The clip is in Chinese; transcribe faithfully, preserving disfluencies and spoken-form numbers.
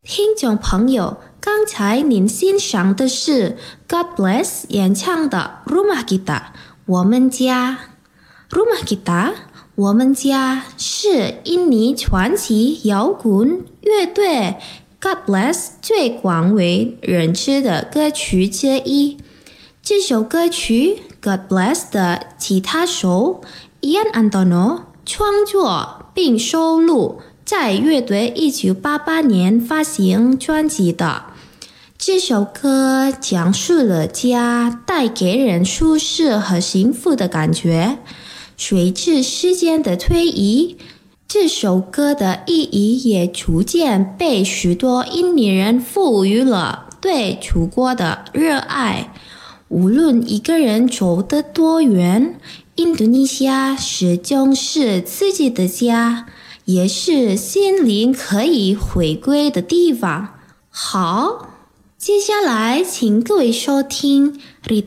听众朋友，刚才您欣赏的是 God Bless 演唱的 Rumah Kita 我们家。 Rumah Kita 我们家是印尼传奇摇滚乐队 God Bless 最广为人知的歌曲之一。这首歌曲 God Bless 的吉他手 Ian Antono 创作并收录在乐队一九八八年发行专辑的。这首歌讲述了家带给人舒适和幸福的感觉。随着时间的推移，这首歌的意义也逐渐被许多印尼人赋予了对祖国的热爱。无论一个人走得多远，印度尼西亚始终是自己的家，也是心灵可以回归的地方。好，接下来请各位收听